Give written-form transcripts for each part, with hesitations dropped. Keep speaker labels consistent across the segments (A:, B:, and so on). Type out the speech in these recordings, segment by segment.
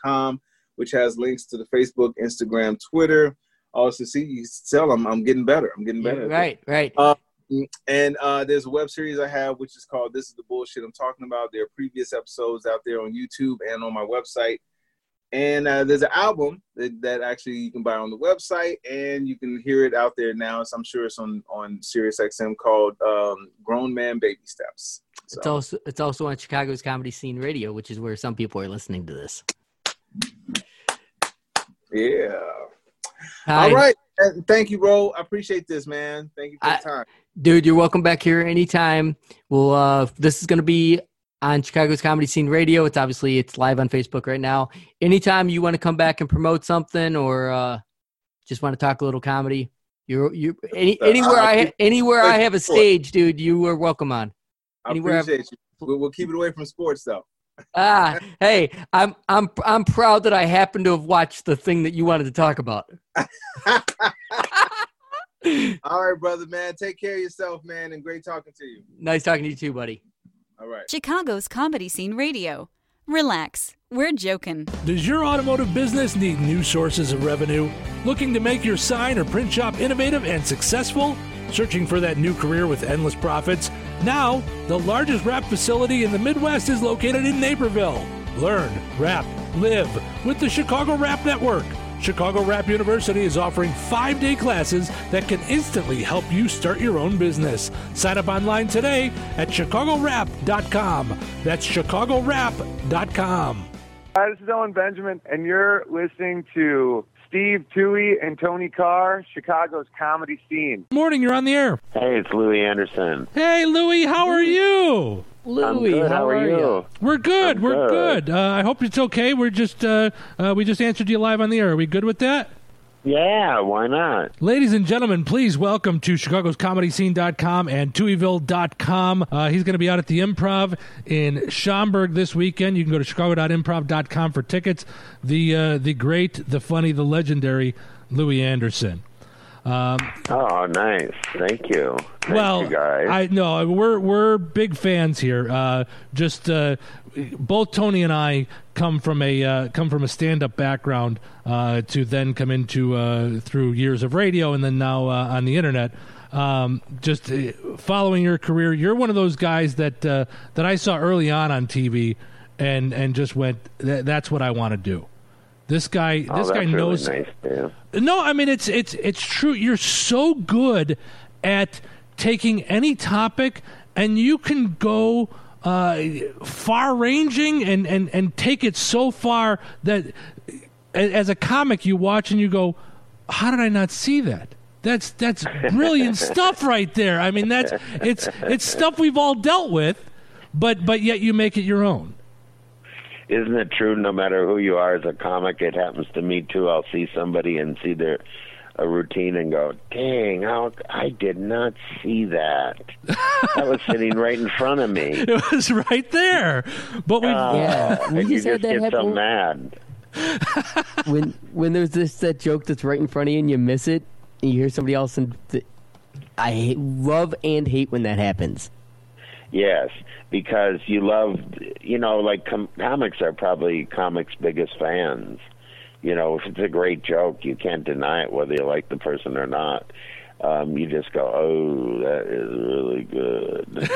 A: chicago'scomedyscene.com, which has links to the Facebook, Instagram, Twitter. Also, see, you tell them I'm getting better. I'm getting better.
B: Yeah, right.
A: And there's a web series I have, which is called This Is the Bullshit I'm Talking About. There are previous episodes out there on YouTube and on my website. And there's an album that actually you can buy on the website, and you can hear it out there now. So I'm sure it's on SiriusXM called Grown Man Baby Steps. So.
B: It's also on Chicago's Comedy Scene Radio, which is where some people are listening to this.
A: Yeah. All right. Thank you, bro. I appreciate this, man. Thank you for the time.
B: Dude, you're welcome back here anytime. Well, this is going to be on Chicago's Comedy Scene Radio. It's live on Facebook right now. Anytime you want to come back and promote something or just want to talk a little comedy, anywhere I have a stage, dude, you are welcome on.
A: Anywhere I appreciate you. We'll keep it away from sports, though.
B: Hey, I'm proud that I happen to have watched the thing that you wanted to talk about.
A: All right, brother, man. Take care of yourself, man, and great talking to you.
B: Nice talking to you too, buddy.
A: All right.
C: Chicago's Comedy Scene Radio. Relax. We're joking.
D: Does your automotive business need new sources of revenue? Looking to make your sign or print shop innovative and successful? Searching for that new career with endless profits? Now, the largest wrap facility in the Midwest is located in Naperville. Learn, wrap, live with the Chicago Wrap Network. Chicago Wrap University is offering 5-day classes that can instantly help you start your own business. Sign up online today at chicagowrap.com. That's chicagowrap.com.
E: Hi, this is Owen Benjamin, and you're listening to Steve Toohey and Tony Carr, Chicago's Comedy Scene.
D: Morning, you're on the air.
F: Hey, it's Louis Anderson.
D: Hey, Louis, how are you?
B: Louis,
F: how are you?
D: We're good. We're good. I hope it's okay. We're just we just answered you live on the air. Are we good with that?
F: Yeah, why not?
D: Ladies and gentlemen, please welcome to chicagoscomedyscene.com and TooheyVille.com. He's going to be out at the Improv in Schaumburg this weekend. You can go to chicago.improv.com for tickets. The great, the funny, the legendary Louis Anderson.
F: Oh, nice. Thank you. Thank you guys.
D: I know we're big fans here. Both Tony and I come from a stand-up background to then come into through years of radio and then now on the internet. Just following your career, you're one of those guys that I saw early on TV and just went, that's what I want to do. This guy knows.
F: Really nice,
D: no, I mean it's true. You're so good at taking any topic, and you can go far-ranging and take it so far that as a comic you watch and you go, how did I not see that? That's brilliant stuff right there. I mean it's stuff we've all dealt with, but yet you make it your own.
F: Isn't it true, no matter who you are as a comic, it happens to me too. I'll see somebody and see a routine and go, dang, I did not see that. That was sitting right in front of me.
D: It was right there. But
B: we
F: just had that get so mad.
B: when there's that joke that's right in front of you and you miss it, and you hear somebody else, and I love and hate when that happens.
F: Yes, because you love, like comics are probably comics' biggest fans. If it's a great joke, you can't deny it whether you like the person or not. You just go, oh, that is really good.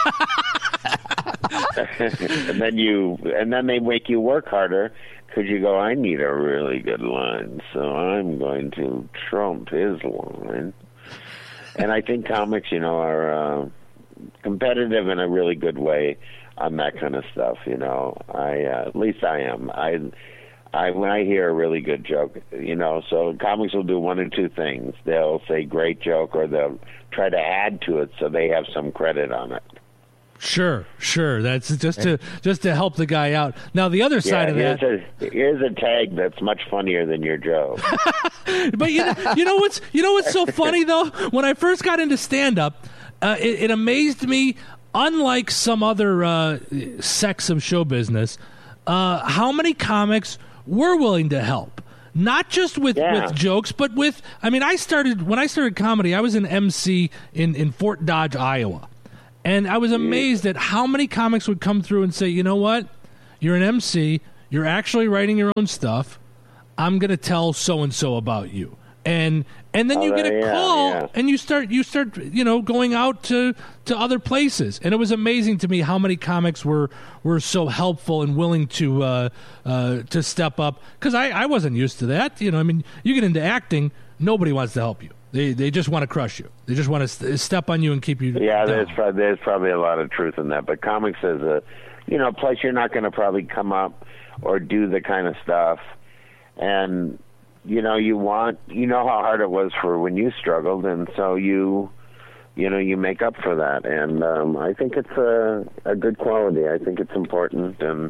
F: and then they make you work harder because you go, I need a really good line, so I'm going to trump his line. And I think comics, are competitive in a really good way on that kind of stuff. At least I am. When I hear a really good joke, so comics will do one or two things. They'll say great joke, or they'll try to add to it so they have some credit on it.
D: Sure. That's just to help the guy out. Now the other side of that,
F: here's a tag that's much funnier than your joke.
D: But you know what's so funny though? When I first got into stand-up, it amazed me. Unlike some other sects of show business, how many comics were willing to help. Not just with jokes, but with, when I started comedy, I was an MC in Fort Dodge, Iowa. And I was amazed at how many comics would come through and say, you know what? You're an MC. you're actually writing your own stuff. I'm going to tell so-and-so about you. And then you get a call, and you start going out to other places. And it was amazing to me how many comics were so helpful and willing to step up, because I wasn't used to that. You get into acting, nobody wants to help you. They just want to crush you. They just want to step on you and keep you down.
F: There's probably a lot of truth in that. But comics is plus you're not going to probably come up or do the kind of stuff, and you know how hard it was for when you struggled, and so you make up for that. And I think it's a good quality. I think it's important, and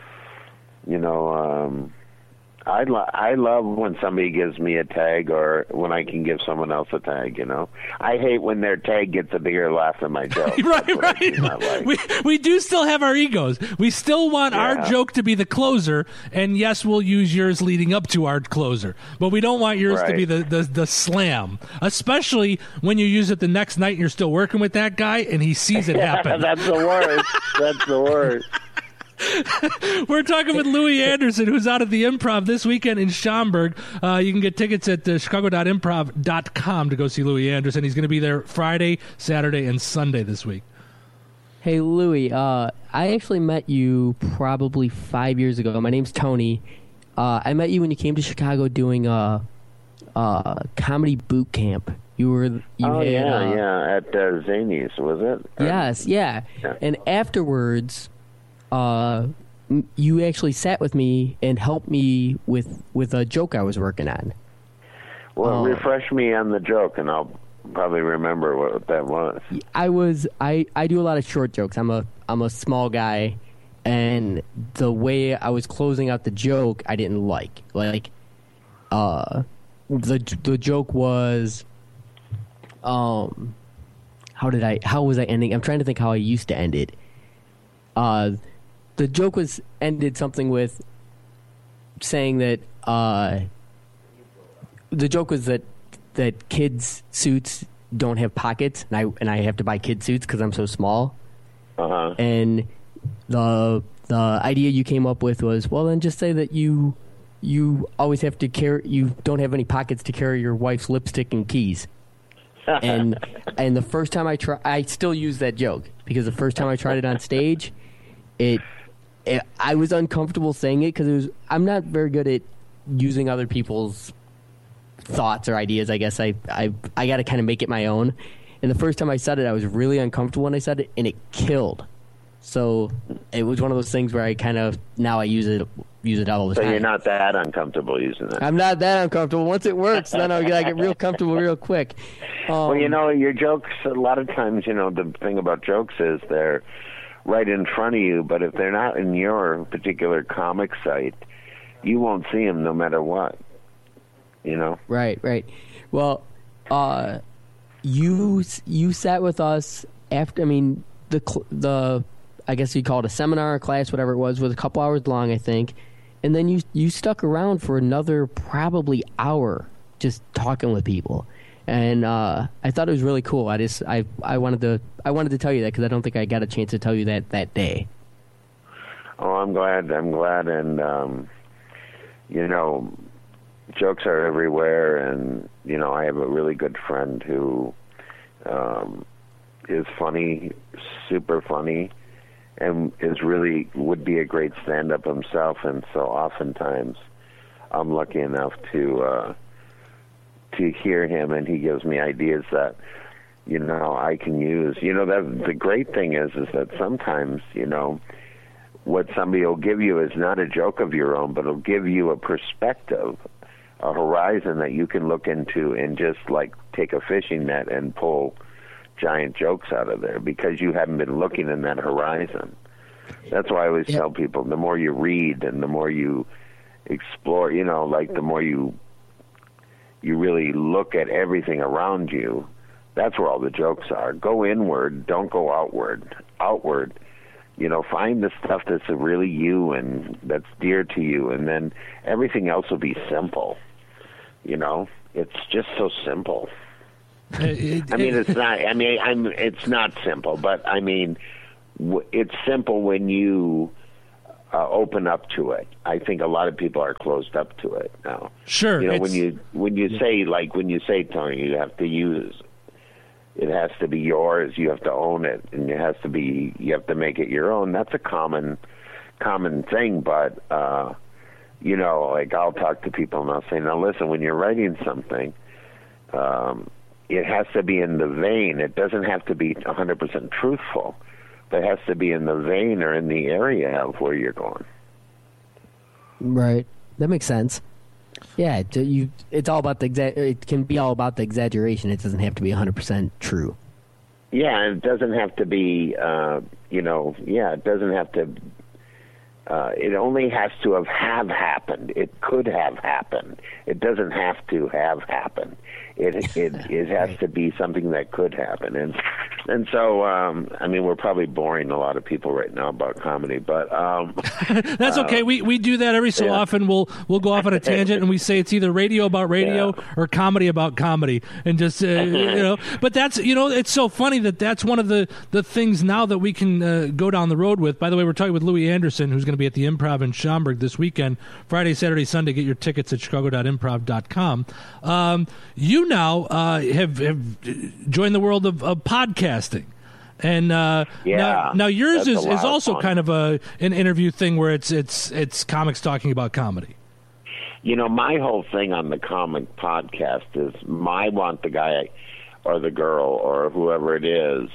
F: I love when somebody gives me a tag, or when I can give someone else a tag. I hate when their tag gets a bigger laugh than my joke.
D: right. We do still have our egos. We still want our joke to be the closer, and yes, we'll use yours leading up to our closer, but we don't want yours to be the slam, especially when you use it the next night and you're still working with that guy and he sees it happen.
F: That's the worst.
D: We're talking with Louie Anderson, who's out at the Improv this weekend in Schaumburg. You can get tickets at chicago.improv.com to go see Louie Anderson. He's going to be there Friday, Saturday, and Sunday this week.
B: Hey, Louie, I actually met you probably 5 years ago. My name's Tony. I met you when you came to Chicago doing a comedy boot camp. At
F: Zanies, was it?
B: Yes, yeah. And afterwards, you actually sat with me and helped me with a joke I was working on.
F: Well, refresh me on the joke, and I'll probably remember what that was.
B: I do a lot of short jokes. I'm a small guy, and the way I was closing out the joke, I didn't like. The joke was, how was I ending? I'm trying to think how I used to end it. The joke was ended something with saying that the joke was that kids' suits don't have pockets, and I have to buy kid suits because I'm so small.
F: Uh-huh.
B: And the idea you came up with was, well, then just say that you always have to carry, you don't have any pockets to carry your wife's lipstick and keys. and the first time I still use that joke, because the first time I tried it on stage, I was uncomfortable saying it because I'm not very good at using other people's thoughts or ideas. I guess I got to kind of make it my own. And the first time I said it, I was really uncomfortable when I said it, and it killed. So it was one of those things where I kind of, now I use it all the time.
F: So you're not that uncomfortable using it.
B: I'm not that uncomfortable. Once it works, then I get real comfortable real quick.
F: Well, your jokes, a lot of times, the thing about jokes is they're right in front of you, but if they're not in your particular comic site, you won't see them no matter what.
B: Right. Well, you sat with us after. I mean, the I guess you call it a seminar, a class, whatever it was a couple hours long, I think, and then you stuck around for another probably hour just talking with people. And I thought it was really cool. I wanted to tell you that because I don't think I got a chance to tell you that day.
F: Oh, I'm glad, and jokes are everywhere, and I have a really good friend who is funny, super funny, and would be a great stand-up himself. And so oftentimes, I'm lucky enough to hear him, and he gives me ideas that I can use. That the great thing is that sometimes what somebody will give you is not a joke of your own, but it'll give you a perspective, a horizon that you can look into, and just like take a fishing net and pull giant jokes out of there because you haven't been looking in that horizon. That's why I always tell people, the more you read and the more you explore, the more you really look at everything around you, that's where all the jokes are. Go inward, don't go outward. Outward, find the stuff that's really you and that's dear to you, and then everything else will be simple. It's just so simple. It's not. It's not simple, but it's simple when you open up to it. I think a lot of people are closed up to it now.
D: Sure.
F: You know, when you say, Tony, you have to use. It has to be yours. You have to own it, and you have to make it your own. That's a common thing, but you know, like I'll talk to people and I'll say, now listen, when you're writing something, it has to be in the vein. It doesn't have to be 100% truthful, but it has to be in the vein or in the area of where you're going.
B: Right. That makes sense. Yeah, it's all about it can be all about the exaggeration. It doesn't have to be 100% true.
F: Yeah, and it doesn't have to be, it doesn't have to, it only has to have happened. It could have happened. It doesn't have to have happened. It has to be something that could happen. And so, I mean, we're probably boring a lot of people right now about comedy, but
D: that's okay. We do that every so often. We'll go off on a tangent and we say it's either radio about radio or comedy about comedy, and just you know. But that's, you know, it's so funny that's one of the things now that we can go down the road with. By the way, we're talking with Louis Anderson, who's going to be at the Improv in Schaumburg this weekend, Friday, Saturday, Sunday. Get your tickets at chicago.improv.com. You now have joined the world of podcasting, and now yours is also kind of an interview thing where it's comics talking about comedy.
F: You know, my whole thing on the comic podcast is I want the guy or the girl or whoever it is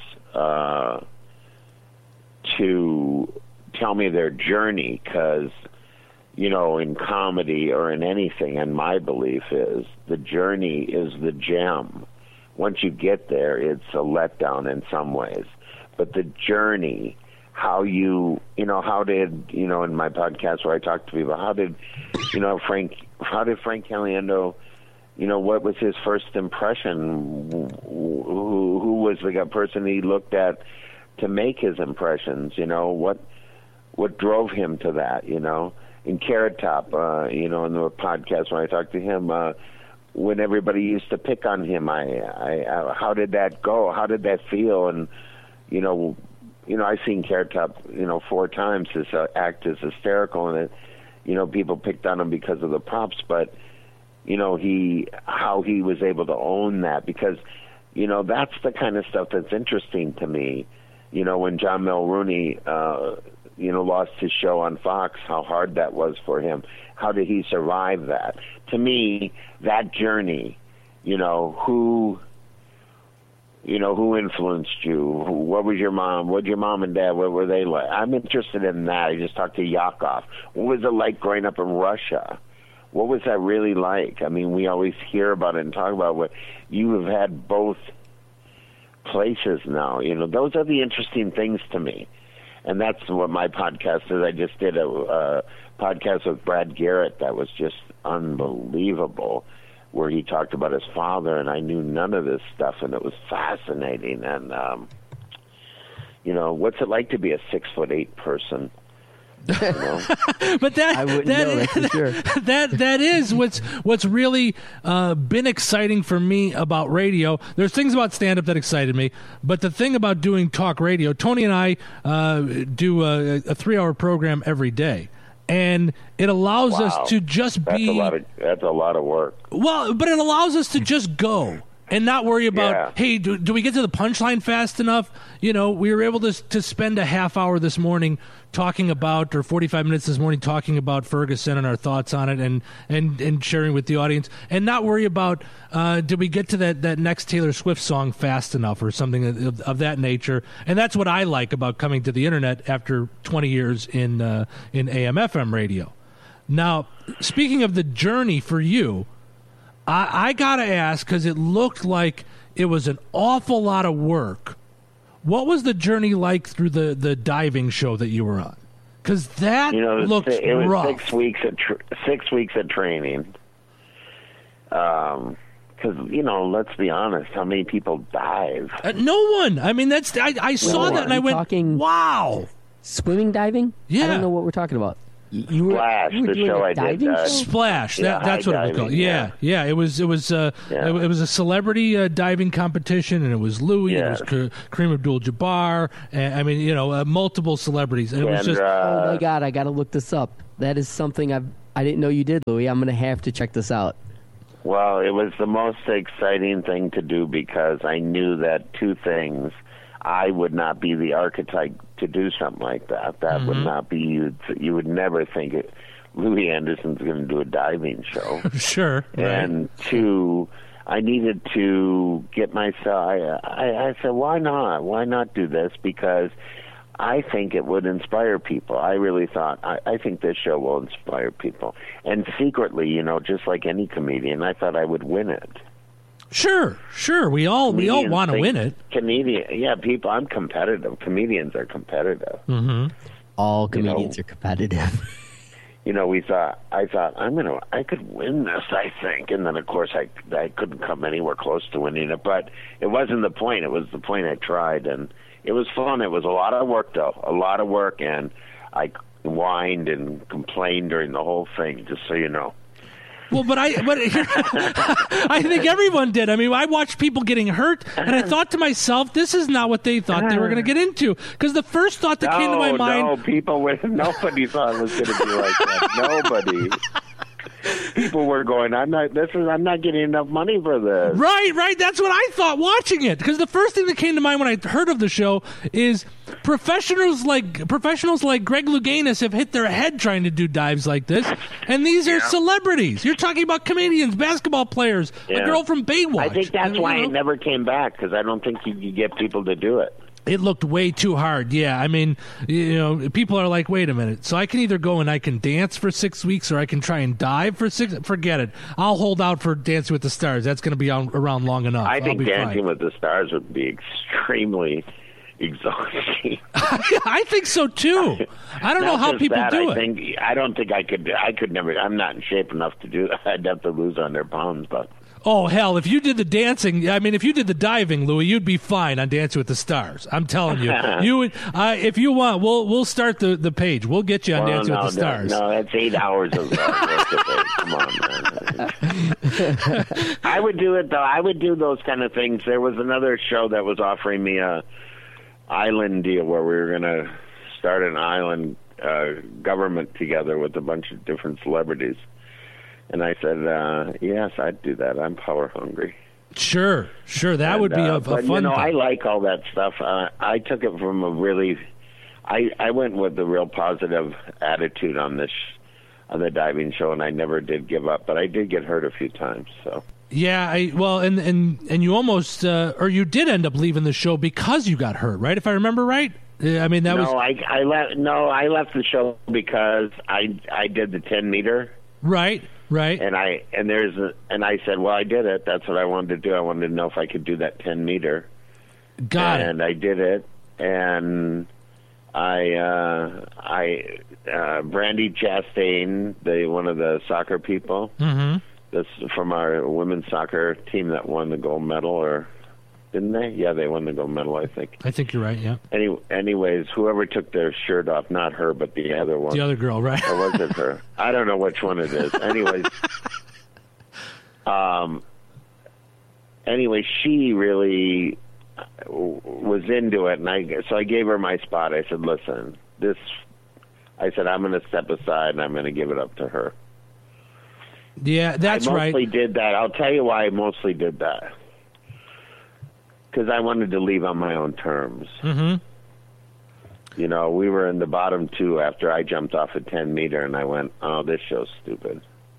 F: to tell me their journey, because, you know, in comedy or in anything, and my belief is the journey is the gem. Once you get there, it's a letdown in some ways. But the journey, how did, in my podcast where I talk to people, how did Frank Caliendo, what was his first impression? Who was the person he looked at to make his impressions? What drove him to that, In Carrot Top, in the podcast when I talked to him, when everybody used to pick on him, how did that go? How did that feel? And I've seen Carrot Top, 4 times. His act is hysterical, and people picked on him because of the props, but how he was able to own that, because that's the kind of stuff that's interesting to me. When John Mulrooney lost his show on Fox, how hard that was for him. How did he survive that? To me, that journey, who influenced you? What was your mom? What did your mom and dad, what were they like? I'm interested in that. I just talked to Yakov. What was it like growing up in Russia? What was that really like? I mean, we always hear about it and talk about what you have had both places now. Those are the interesting things to me. And that's what my podcast is. I just did a podcast with Brad Garrett that was just unbelievable, where he talked about his father, and I knew none of this stuff, and it was fascinating. And, what's it like to be a 6'8" person?
B: But I wouldn't know, that's for sure.
D: that is what's really been exciting for me about radio. There's things about stand-up that excited me, but the thing about doing talk radio, Tony and I do a 3-hour program every day, and it allows us to just be.
F: That's a lot of work.
D: Well, but it allows us to just go and not worry about, hey, do we get to the punchline fast enough? We were able to spend a half hour this morning talking about, or 45 minutes this morning talking about Ferguson and our thoughts on it, and sharing with the audience, and not worry about, did we get to that next Taylor Swift song fast enough or something of that nature. And that's what I like about coming to the internet after 20 years in AM/FM radio. Now, speaking of the journey for you, I got to ask, because it looked like it was an awful lot of work. What was the journey like through the diving show that you were on? Because that looked rough.
F: 6 weeks of training. Because let's be honest, how many people dive?
D: No one. I mean, I saw that and I went, wow.
B: Swimming diving?
D: Yeah.
B: I don't know what we're talking about. You were
F: the
B: doing
F: show
B: a
F: I did.
B: diving show?
D: Splash.
F: Yeah,
D: That's what it was
F: diving,
D: called. Yeah. It was a celebrity diving competition, and it was Louis,
F: Yeah.
D: it was Kareem Abdul-Jabbar, and I mean, multiple celebrities. And it was just
B: Oh my God, I got to look this up. That is something I didn't know you did, Louis. I'm going to have to check this out.
F: Well, it was the most exciting thing to do because I knew that two things. I would not be the archetype to do something like that. That would not be you would never think Louis Anderson's going to do a diving show.
D: sure. Right.
F: And two, I needed to get myself. I said, why not? Why not do this? Because I think it would inspire people. I really thought, I think this show will inspire people. And secretly, just like any comedian, I thought I would win it.
D: Sure. We all want to win it.
F: People. I'm competitive. Comedians are competitive.
D: Mm-hmm.
B: All comedians are competitive.
F: I thought I could win this, I think, and then of course I couldn't come anywhere close to winning it. But it wasn't the point. It was the point I tried, and it was fun. It was a lot of work, though, and I whined and complained during the whole thing, just so you know.
D: Well, but I think everyone did. I mean, I watched people getting hurt, and I thought to myself, this is not what they thought they were going to get into. Because the first thought that came to my mind...
F: nobody thought it was going to be like that. Nobody. People were going, I'm not getting enough money for this.
D: Right. That's what I thought watching it. Because the first thing that came to mind when I heard of the show is professionals like Greg Louganis have hit their head trying to do dives like this, and these are celebrities. You're talking about comedians, basketball players, a girl from Baywatch.
F: I think that's why it never came back, because I don't think you could get people to do it.
D: It looked way too hard. Yeah, I mean, people are like, wait a minute. So I can either go and I can dance for 6 weeks, or I can try and dive for 6. Forget it. I'll hold out for Dancing with the Stars. That's going to be around long enough.
F: I think Dancing with the Stars would be extremely exhausting.
D: I think so too. I don't know how people do
F: it. I don't think I could. I could never. I'm not in shape enough to do that. I'd have to lose 100 pounds, but.
D: Oh, hell, if you did the dancing, if you did the diving, Louis, you'd be fine on Dancing with the Stars. I'm telling you. You would, if you want, we'll start the page. We'll get you on Dancing with the Stars.
F: No, that's 8 hours of work. Come on, man. I would do it, though. I would do those kind of things. There was another show that was offering me a island deal where we were going to start an island government together with a bunch of different celebrities. And I said, yes, I'd do that. I'm power hungry.
D: Sure. That would be a fun thing.
F: I like all that stuff. I took it from a really... I went with a real positive attitude on the diving show, and I never did give up. But I did get hurt a few times, so...
D: Yeah, and you almost... or you did end up leaving the show because you got hurt, right? If I remember right? I mean, that was...
F: I left the show because I did the 10-meter...
D: Right.
F: And I said, well, I did it. That's what I wanted to do. I wanted to know if I could do that 10-meter.
D: Got it.
F: And I did it. And Brandy Chastain, one of the soccer people, this from our women's soccer team that won the gold medal, or didn't they? Yeah, they won the gold medal, I think.
D: I think you're right, yeah.
F: Anyways, whoever took their shirt off, not her, but the other one.
D: The other girl, right?
F: Or was it her? I don't know which one it is. Anyways, she really was into it, and so I gave her my spot. I said, listen, I'm going to step aside, and I'm going to give it up to her.
D: Yeah, that's right.
F: I mostly did that. I'll tell you why I mostly did that. Because I wanted to leave on my own terms. Mm-hmm. We were in the bottom 2 after I jumped off a 10-meter, and I went, oh, this show's stupid.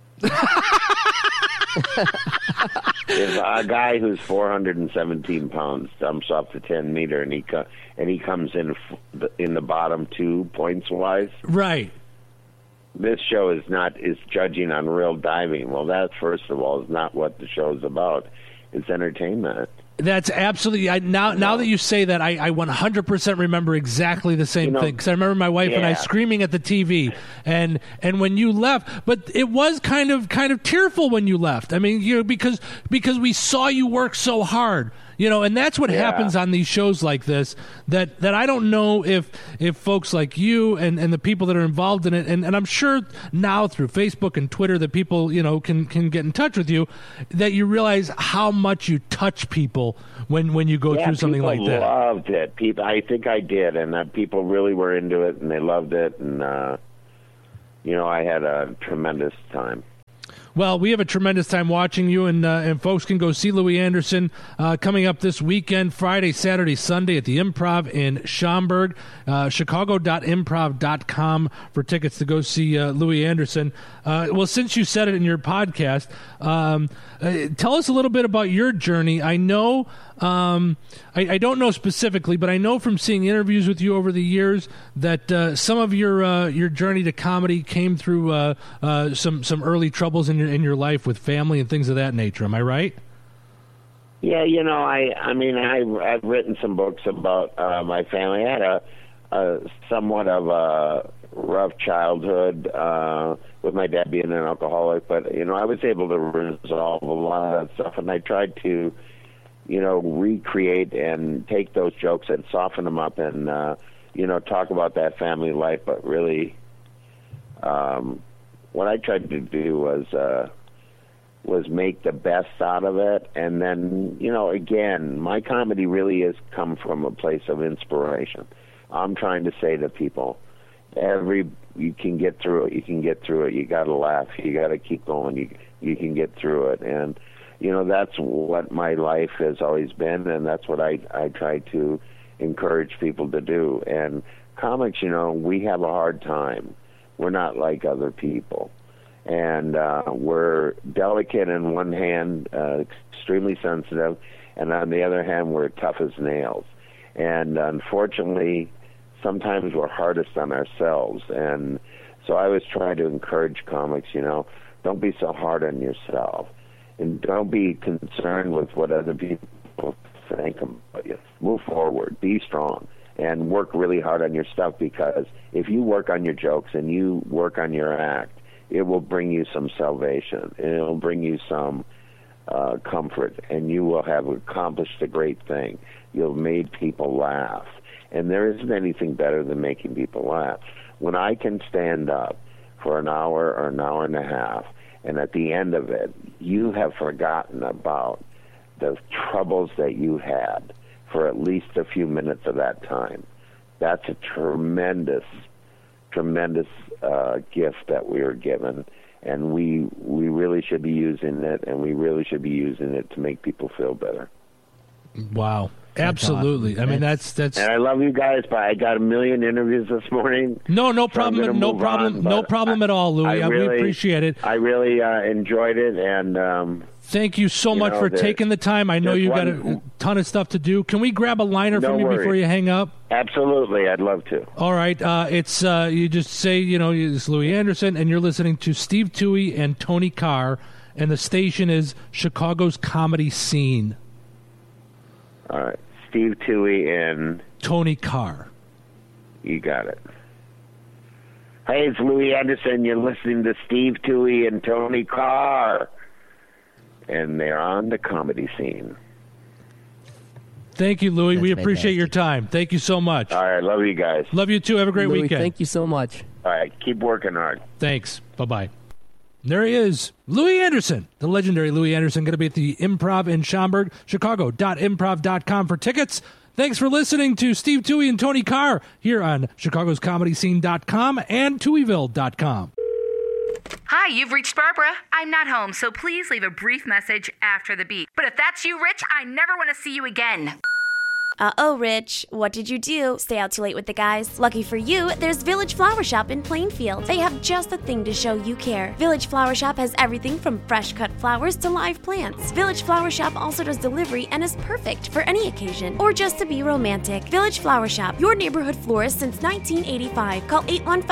F: If a guy who's 417 pounds jumps off the 10-meter, and he comes in the bottom 2 points-wise.
D: Right.
F: This show is judging on real diving. Well, that, first of all, is not what the show's about. It's entertainment.
D: That's absolutely... Now that you say that, I 100% remember exactly the same thing. Because I remember my wife and I screaming at the TV. And when you left... But it was kind of tearful when you left. I mean, because we saw you work so hard. And that's what happens on these shows like this, that I don't know if folks like you and the people that are involved in it, and I'm sure now through Facebook and Twitter that people, can get in touch with you, that you realize how much you touch people when you go through something like that.
F: People loved it. I think I did, and people really were into it, and they loved it, and, I had a tremendous time.
D: Well, we have a tremendous time watching you, and folks can go see Louie Anderson coming up this weekend, Friday, Saturday, Sunday at the Improv in Schaumburg. Chicago.improv.com for tickets to go see Louie Anderson. Well, since you said it in your podcast, tell us a little bit about your journey. I know, I don't know specifically, but I know from seeing interviews with you over the years that some of your journey to comedy came through some early troubles in your life with family and things of that nature. Am I right?
F: Yeah, I've written some books about my family. I had a somewhat of a rough childhood with my dad being an alcoholic, but I was able to resolve a lot of that stuff, and I tried to recreate and take those jokes and soften them up and talk about that family life. But really, what I tried to do was make the best out of it. And then, again, my comedy really has come from a place of inspiration. I'm trying to say to people, you can get through it. You can get through it. You got to laugh. You got to keep going. You can get through it. And that's what my life has always been, and that's what I try to encourage people to do. And comics, we have a hard time. We're not like other people. And we're delicate in one hand, extremely sensitive, and on the other hand, we're tough as nails. And unfortunately, sometimes we're hardest on ourselves. And so I was trying to encourage comics, don't be so hard on yourself. And don't be concerned with what other people think about you. Move forward. Be strong. And work really hard on your stuff, because if you work on your jokes and you work on your act, it will bring you some salvation. And it will bring you some comfort. And you will have accomplished a great thing. You'll have made people laugh. And there isn't anything better than making people laugh. When I can stand up for an hour or an hour and a half, and at the end of it, you have forgotten about the troubles that you had for at least a few minutes of that time. That's a tremendous, tremendous gift that we are given, and we really should be using it, and we really should be using it to make people feel better.
D: Wow. Absolutely. Awesome. I mean, that's. And
F: I love you guys, but I got a million interviews this morning.
D: No problem. No problem at all, Louie. We appreciate it.
F: I really enjoyed it, and
D: thank you so much for taking the time. I know you got a ton of stuff to do. Can we grab a liner from you before you hang up?
F: Absolutely, I'd love to.
D: All right, it's you just say it's Louie Anderson, and you're listening to Steve Toohey and Tony Carr, and the station is Chicago's Comedy Scene.
F: All right. Steve Toohey and
D: Tony Carr.
F: You got it. Hey, it's Louie Anderson. You're listening to Steve Toohey and Tony Carr. And they're on the Comedy Scene.
D: Thank you, Louie. We appreciate your time. Thank you so much.
F: All right. Love you guys.
D: Love you too. Have a great
B: Louie,
D: weekend.
B: Thank you so much.
F: All right. Keep working hard.
D: Thanks. Bye-bye. There he is, Louie Anderson, the legendary Louie Anderson, going to be at the Improv in Schaumburg, chicago.improv.com for tickets. Thanks for listening to Steve Toohey and Tony Carr here on chicagoscomedyscene.com and Tooheyville.com.
G: Hi, you've reached Barbara. I'm not home, so please leave a brief message after the beep. But if that's you, Rich, I never want to see you again.
H: Uh-oh, Rich. What did you do? Stay out too late with the guys? Lucky for you, there's Village Flower Shop in Plainfield. They have just the thing to show you care. Village Flower Shop has everything from fresh-cut flowers to live plants. Village Flower Shop also does delivery and is perfect for any occasion or just to be romantic. Village Flower Shop, your neighborhood florist since 1985. Call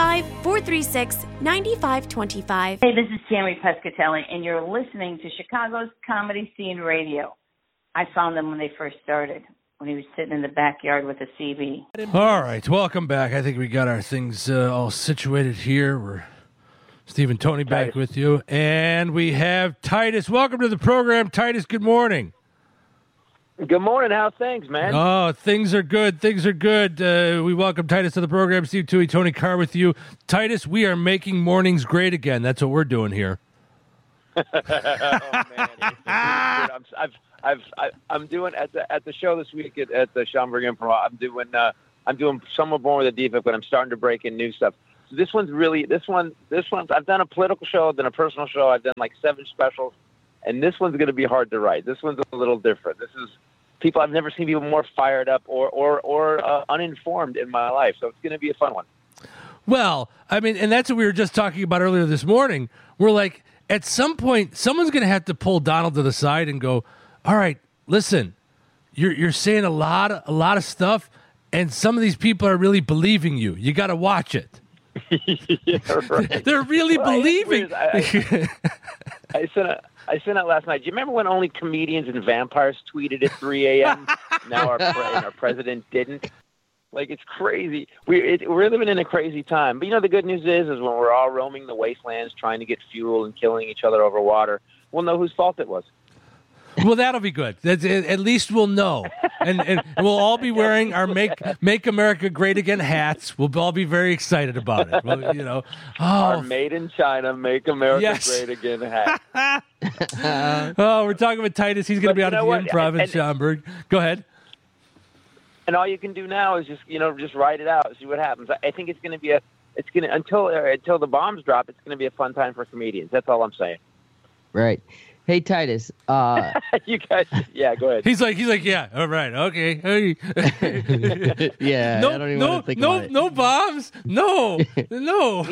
H: 815-436-9525.
I: Hey, this is Tammy Pescatelli, and you're listening to Chicago's Comedy Scene Radio. I found them when they first started, when he was sitting in the backyard with a CB.
D: All right, welcome back. I think we got our things all situated here. We're Steve and Tony back with you, and we have Titus. Welcome to the program, Titus. Good morning.
J: Good morning. How's things, man?
D: Oh, things are good. Things are good. We welcome Titus to the program. Steve Tui, Tony Carr with you. Titus, we are making mornings great again. That's what we're doing here.
J: Oh man, I'm doing at the show this week at the Schaumburg Improv. I'm doing Some Were Born with a Defect, but I'm starting to break in new stuff. So this one's I've done a political show, I've done a personal show, I've done like 7 specials, and this one's going to be hard to write. This one's a little different. This is people I've never seen people more fired up or uninformed in my life. So it's going to be a fun one.
D: Well, I mean, and that's what we were just talking about earlier this morning. We're like, at some point, someone's going to have to pull Donald to the side and go, all right, listen, you're saying a lot of stuff, and some of these people are really believing you. You got to watch it.
J: Yeah, right.
D: They're really believing.
J: I sent out last night. Do you remember when only comedians and vampires tweeted at 3 a.m.? Now our president didn't. Like, it's crazy. We're living in a crazy time. But, the good news is when we're all roaming the wastelands trying to get fuel and killing each other over water, we'll know whose fault it was.
D: Well, that'll be good. At least we'll know. And we'll all be wearing our Make America Great Again hats. We'll all be very excited about it. Well,
J: our Made in China, Make America Great Again hat.
D: We're talking about Titus. He's going to be out at the Improv in Schaumburg. Go ahead.
J: And all you can do now is just write it out, see what happens. I think it's going to be until the bombs drop, it's going to be a fun time for comedians. That's all I'm saying.
K: Right. Hey, Titus.
J: You guys, yeah, go ahead.
D: He's like, yeah, all right, okay. Hey.
K: Yeah, I don't even want to think about it.
D: No bombs. No.
J: No,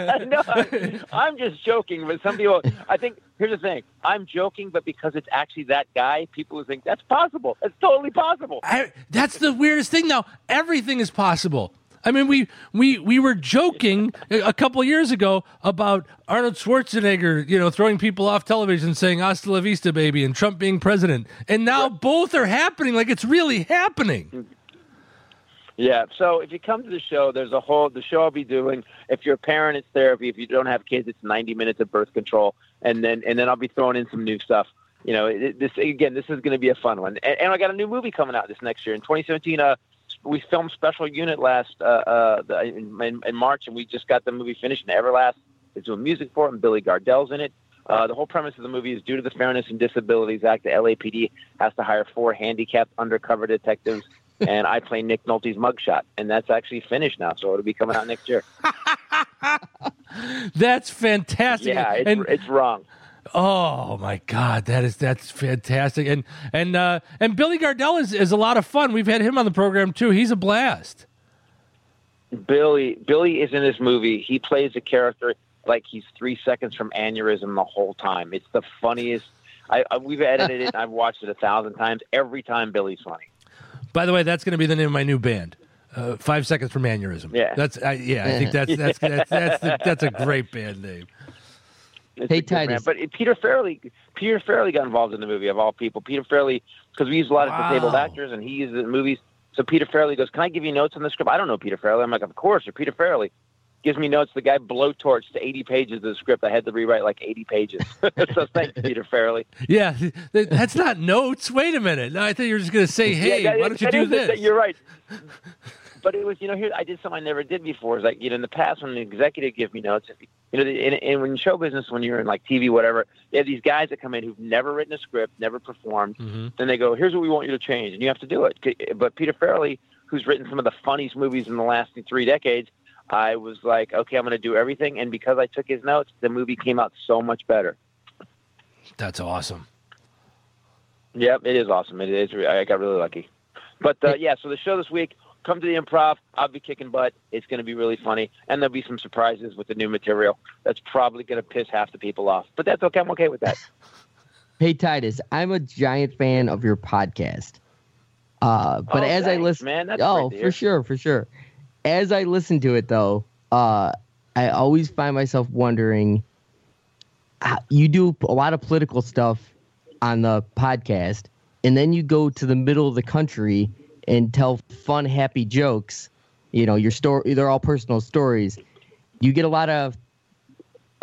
J: I'm just joking. But some people, I think, here's the thing. I'm joking, but because it's actually that guy, people think that's possible. It's totally possible.
D: That's the weirdest thing now. Everything is possible. I mean, we were joking a couple of years ago about Arnold Schwarzenegger, throwing people off television saying "Hasta la vista, baby," and Trump being president, and now both are happening. Like, it's really happening.
J: Yeah. So if you come to the show, there's the show I'll be doing. If you're a parent, it's therapy. If you don't have kids, it's 90 minutes of birth control, and then I'll be throwing in some new stuff. This is going to be a fun one. And I got a new movie coming out this next year in 2017. We filmed Special Unit in March, and we just got the movie finished in Everlast. They're doing music for it, and Billy Gardell's in it. The whole premise of the movie is due to the Fairness and Disabilities Act, the LAPD has to hire 4 handicapped undercover detectives, and I play Nick Nolte's mugshot, and that's actually finished now, so it'll be coming out next year.
D: That's fantastic.
J: Yeah, it's wrong.
D: Oh my God, that's fantastic, and Billy Gardell is a lot of fun. We've had him on the program too. He's a blast.
J: Billy is in this movie. He plays a character like he's 3 seconds from aneurysm the whole time. It's the funniest. We've edited it. I've watched it 1,000 times. Every time Billy's funny.
D: By the way, that's going to be the name of my new band. 5 seconds from aneurysm.
J: Yeah,
D: I think that's a great band name.
K: Hey, Titus.
J: But Peter Farrelly got involved in the movie, of all people. Peter Farrelly, because we use a lot of disabled actors, and he uses it in movies. So Peter Farrelly goes, "Can I give you notes on the script?" I don't know Peter Farrelly. I'm like, "Of course, you're Peter Farrelly." Gives me notes. The guy blowtorched 80 pages of the script. I had to rewrite like 80 pages. So thanks, Peter Farrelly.
D: Yeah, that's not notes. Wait a minute. I thought you were just going to say, "Hey, why don't you do this?"
J: You're right. But it was, here I did something I never did before. It's like, in the past when an executive gives me notes, in show business, when you're in like TV, whatever, they have these guys that come in who've never written a script, never performed.
D: Mm-hmm.
J: Then they go, "Here's what we want you to change," and you have to do it. But Peter Farrelly, who's written some of the funniest movies in the last 3 decades, I was like, okay, I'm going to do everything. And because I took his notes, the movie came out so much better.
D: That's awesome.
J: Yep, it is awesome. It is. I got really lucky. But so the show this week. Come to the Improv. I'll be kicking butt. It's going to be really funny. And there'll be some surprises with the new material that's probably going to piss half the people off. But that's okay. I'm okay with that.
K: Hey, Titus, I'm a giant fan of your podcast. I listen...
J: man, that's
K: for sure. As I listen to it, though, I always find myself wondering, you do a lot of political stuff on the podcast, and then you go to the middle of the country and tell fun, happy jokes. Your story, they're all personal stories. You get a lot of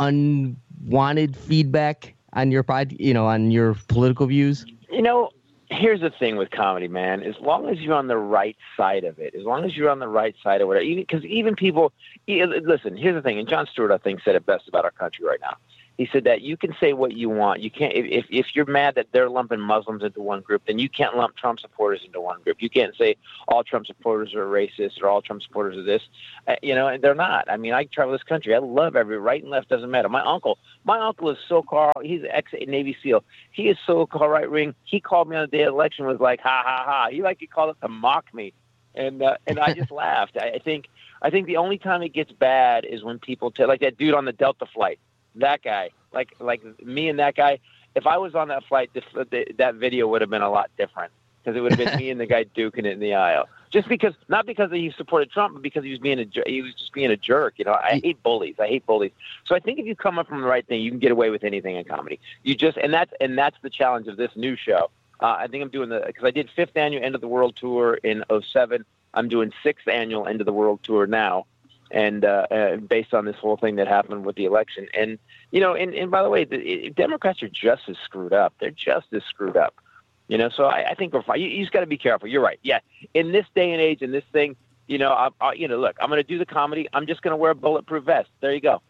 K: unwanted feedback on your on your political views.
J: here's the thing with comedy, man. As long as you're on the right side of it, as long as you're on the right side of whatever, because even people, listen, here's the thing, and Jon Stewart, I think, said it best about our country right now. He said that you can say what you want. You can't, if you're mad that they're lumping Muslims into one group, then you can't lump Trump supporters into one group. You can't say all Trump supporters are racist or all Trump supporters are this. And they're not. I mean, I travel this country. I love every right and left doesn't matter. My uncle is so-called, he's ex-Navy SEAL. He is so-called right-wing. He called me on the day of the election, was like, ha, ha, ha. He called it to mock me. And I just laughed. I think the only time it gets bad is when people like that dude on the Delta flight. That guy, like me and that guy, if I was on that flight, that video would have been a lot different because it would have been me and the guy duking it in the aisle. Just because, not because he supported Trump, but because he was just being a jerk. I hate bullies. So I think if you come up from the right thing, you can get away with anything in comedy. And that's the challenge of this new show. I think I'm doing because I did 5th annual End of the World tour in 2007. I'm doing 6th annual End of the World tour now. And based on this whole thing that happened with the election. And, and by the way, the Democrats are just as screwed up. They're just as screwed up. So I think we're fine. You just got to be careful. You're right. Yeah. In this day and age, in this thing, look, I'm going to do the comedy. I'm just going to wear a bulletproof vest. There you go.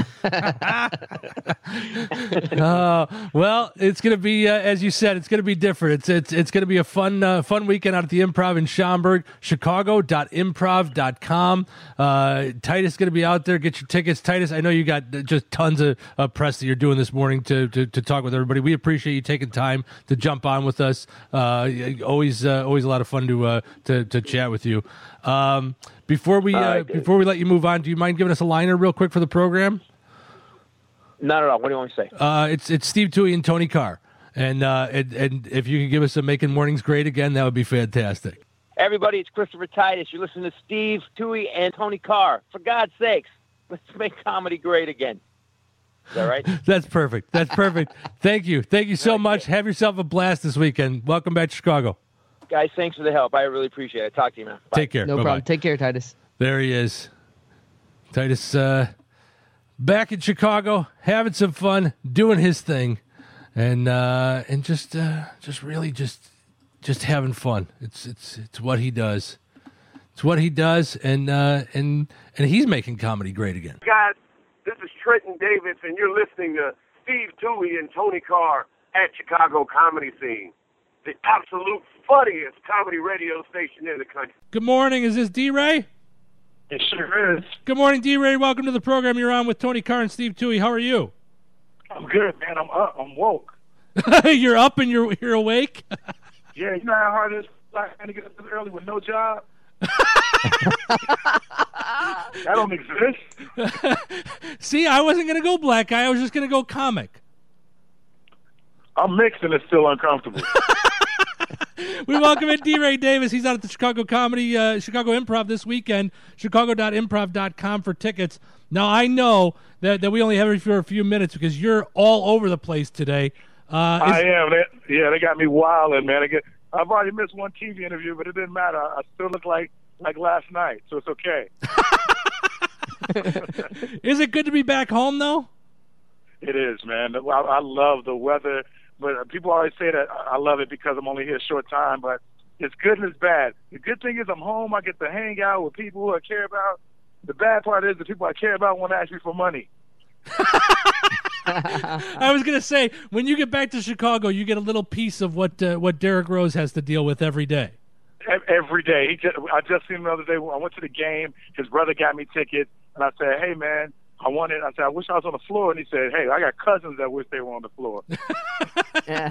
D: Well, it's going to be, as you said, it's going to be different. It's going to be a fun weekend out at the Improv in Schaumburg, chicago.improv.com. Titus is going to be out there. Get your tickets. Titus, I know you got just tons of press that you're doing this morning to talk with everybody. We appreciate you taking time to jump on with us. Always a lot of fun to chat with you. Before we let you move on, do you mind giving us a liner real quick for the program?
J: Not at all. What do you want to say?
D: It's Steve Toohey and Tony Carr, and if you could give us a Making Mornings Great Again, that would be fantastic.
J: Everybody, it's Christopher Titus. You're listening to Steve Toohey and Tony Carr. For God's sakes, let's make comedy great again. Is that right?
D: That's perfect. Thank you so much. Have yourself a blast this weekend. Welcome back to Chicago.
J: Guys, thanks for the help. I really appreciate it. Talk to you, man. Bye.
D: Take care.
K: No
D: Bye-bye.
K: problem. Take care, Titus.
D: There he is. Titus back in Chicago, having some fun, doing his thing, and just really having fun. It's what he does. It's what he does, and he's making comedy great again.
L: Guys, this is Trenton Davis, and you're listening to Steve Toohey and Tony Carr at Chicago Comedy Scene, the absolute funniest comedy radio station in the country.
D: Good morning. Is this D-Ray?
L: It sure is.
D: Good morning, D-Ray. Welcome to the program. You're on with Tony Carr and Steve Toohey. How are you?
L: I'm good, man. I'm up. I'm woke.
D: You're up and you're awake?
L: Yeah, you know how hard it is to get up this early with no job? That don't exist.
D: See, I wasn't going to go black guy. I was just going to go comic.
L: I'm mixed and it's still uncomfortable.
D: We welcome in D-Ray Davis. He's out at the Chicago Improv this weekend, chicago.improv.com for tickets. Now, I know that we only have you for a few minutes because you're all over the place today.
L: I am. They got me wilding, man. I've already missed one TV interview, but it didn't matter. I still look like last night, so it's okay.
D: Is it good to be back home, though?
L: It is, man. I love the weather. But people always say that I love it because I'm only here a short time, but it's good and it's bad. The good thing is I'm home. I get to hang out with people who I care about. The bad part is the people I care about want to ask me for money.
D: I was going to say, when you get back to Chicago, you get a little piece of what Derrick Rose has to deal with every day.
L: Every day. I just seen him the other day. I went to the game. His brother got me tickets, and I said, hey, man, I wanted. I said, I wish I was on the floor. And he said, hey, I got cousins that wish they were on the floor.
K: Yeah.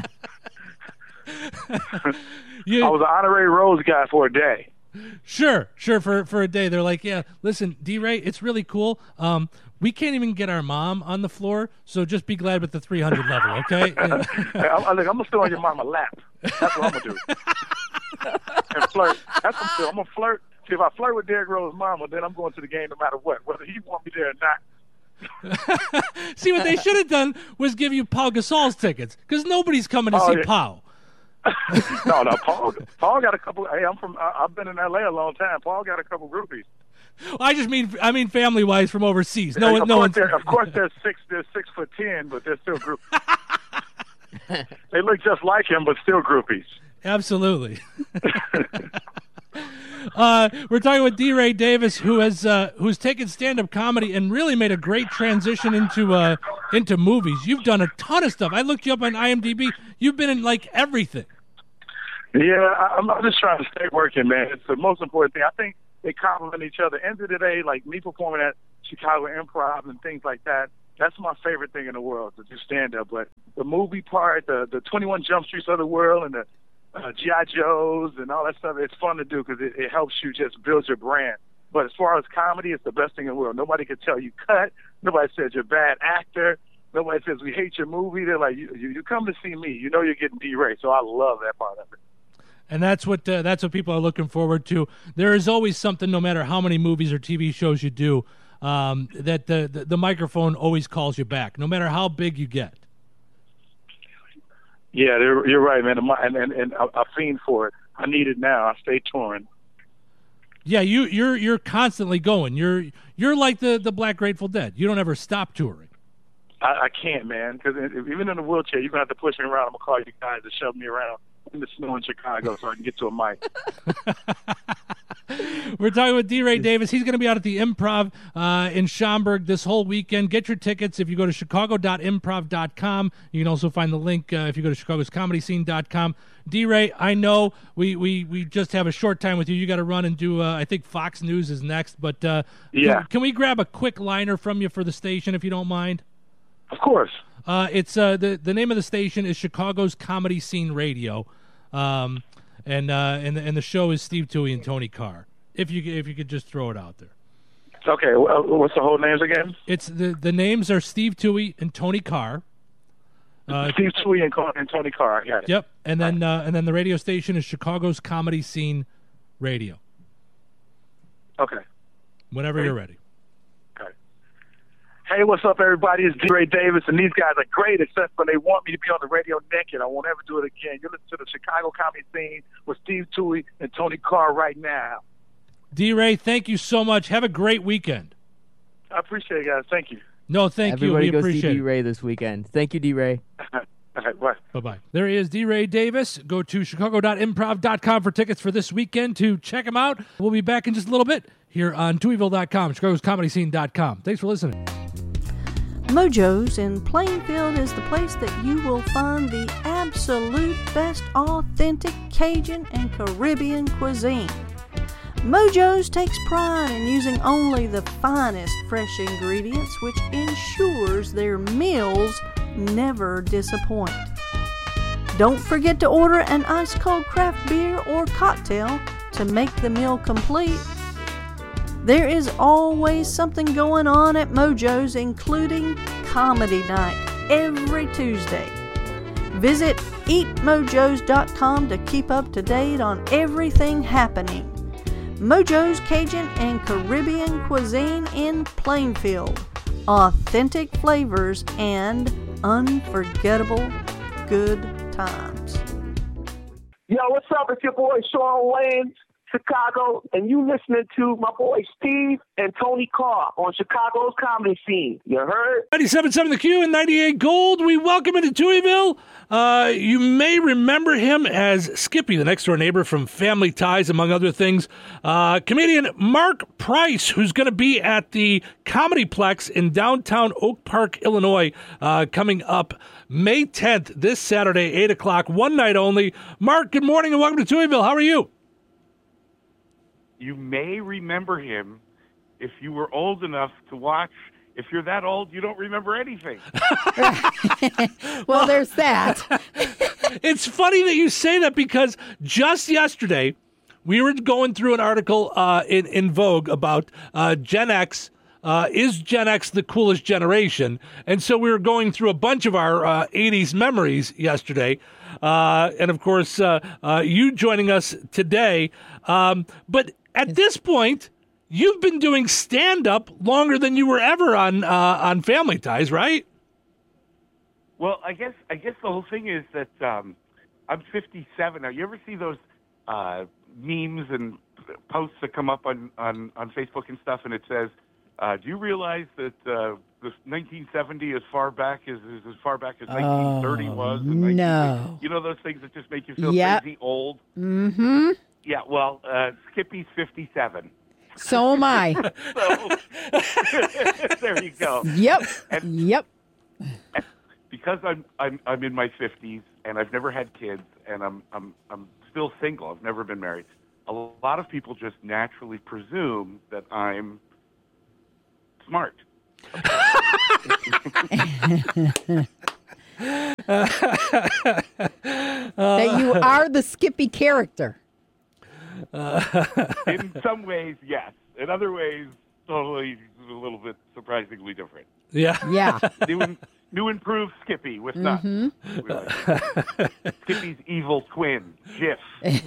L: I was an honorary Rose guy for a day.
D: Sure. For a day. They're like, yeah, listen, D-Ray, it's really cool. We can't even get our mom on the floor, so just be glad with the 300 level, okay?
L: I'm going to sit on your mama's lap. That's what I'm going to do. And flirt. That's what I'm going to flirt. See, if I flirt with Derrick Rose's mama, then I'm going to the game no matter what, whether he want me there or not.
D: See, what they should have done was give you Paul Gasol's tickets, because nobody's coming to see Paul.
L: No, Paul got a couple. Hey, I've been in L.A. a long time. Paul got a couple groupies.
D: I mean family-wise from overseas. No one.
L: Of course, they're 6'10", but they're still groupies. They look just like him, but still groupies.
D: Absolutely. We're talking with D-Ray Davis, who's taken stand-up comedy and really made a great transition into movies. You've done a ton of stuff. I looked you up on IMDb. You've been in like everything.
L: Yeah, I'm just trying to stay working, man. It's the most important thing. I think they complement each other. End of the day, like me performing at Chicago Improv and things like that, that's my favorite thing in the world, to do stand-up. But the movie part, the 21 Jump Streets of the world, and the G.I. Joes and all that stuff, it's fun to do because it helps you just build your brand. But as far as comedy, it's the best thing in the world. Nobody can tell you cut. Nobody says you're a bad actor. Nobody says we hate your movie. They're like, you come to see me. You know you're getting D-Ray. So I love that part of it.
D: And that's what people are looking forward to. There is always something, no matter how many movies or TV shows you do, that the microphone always calls you back, no matter how big you get.
L: Yeah, you're right, man. And I fiend for it. I need it now. I stay touring.
D: Yeah, you're constantly going. You're like the Black Grateful Dead. You don't ever stop touring.
L: I can't, man, because even in a wheelchair, you're going to have to push me around. I'm going to call you guys to shove me around in the snow in Chicago so I can get to a mic.
D: We're talking with D-Ray Davis. He's going to be out at the Improv in Schaumburg this whole weekend. Get your tickets if you go to chicago.improv.com. You can also find the link if you go to chicagoscomedyscene.com. D-Ray, I know we just have a short time with you. You got to run and do, I think Fox News is next. But
L: yeah.
D: Can we grab a quick liner from you for the station if you don't mind?
L: Of course.
D: It's the name of the station is Chicago's Comedy Scene Radio, and the show is Steve Toohey and Tony Carr. If you could just throw it out there.
L: Okay, what's the whole names again?
D: It's the names are Steve Toohey and Tony Carr.
L: Steve Toohey and Tony Carr. I got it.
D: Yep, and then the radio station is Chicago's Comedy Scene Radio.
L: Okay.
D: Whenever you're ready.
L: Hey, what's up, everybody? It's D-Ray Davis, and these guys are great, except when they want me to be on the radio naked. I won't ever do it again. You're listening to the Chicago Comedy Scene with Steve Toohey and Tony Carr right now.
D: D-Ray, thank you so much. Have a great weekend.
L: I appreciate it, guys. Thank you.
D: No, thank you.
K: Everybody
D: We
K: go
D: appreciate
K: see
D: it.
K: D-Ray this weekend. Thank you, D-Ray.
L: All right, bye.
D: Bye-bye. There he is, D-Ray Davis. Go to chicago.improv.com for tickets for this weekend to check him out. We'll be back in just a little bit here on TooheyVille.com, chicagoscomedyscene.com. Thanks for listening.
M: Mojo's in Plainfield is the place that you will find the absolute best authentic Cajun and Caribbean cuisine. Mojo's takes pride in using only the finest fresh ingredients, which ensures their meals never disappoint. Don't forget to order an ice-cold craft beer or cocktail to make the meal complete. There is always something going on at Mojo's, including Comedy Night every Tuesday. Visit eatmojos.com to keep up to date on everything happening. Mojo's Cajun and Caribbean cuisine in Plainfield. Authentic flavors and unforgettable good times.
N: Yo, what's up? It's your boy Sean Wayans, Chicago, and you listening to my boy Steve and Tony Carr on Chicago's Comedy Scene. You heard?
D: 97.7 The Q and 98 Gold. We welcome into Tooheyville. You may remember him as Skippy, the next-door neighbor from Family Ties, among other things. Comedian Mark Price, who's going to be at the Comedyplex in downtown Oak Park, Illinois, coming up May 10th, this Saturday, 8 o'clock, one night only. Mark, good morning and welcome to Tooheyville. How are you?
O: You may remember him if you were old enough to watch. If you're that old, you don't remember anything.
P: Well, there's that.
D: It's funny that you say that because just yesterday we were going through an article in Vogue about Gen X. Is Gen X the coolest generation? And so we were going through a bunch of our 80s memories yesterday. And, of course, you joining us today. But at this point, you've been doing stand-up longer than you were ever on Family Ties, right?
O: Well, I guess the whole thing is that I'm 57 now. You ever see those memes and posts that come up on Facebook and stuff, and it says, do you realize that the 1970 as far back as 1930 was. And
P: no.
O: You know those things that just make you feel
P: Yep.
O: crazy old?
P: Mm-hmm.
O: Yeah, well, Skippy's 57.
P: So am I.
O: So, there you go.
P: Yep.
O: And because I'm in my 50s and I've never had kids and I'm still single. I've never been married. A lot of people just naturally presume that I'm smart.
P: That you are the Skippy character.
O: In some ways, yes. In other ways, totally a little bit surprisingly different.
D: Yeah.
P: Yeah.
O: New improved Skippy with nuts.
P: Mm-hmm.
O: Skippy's evil twin, Jif.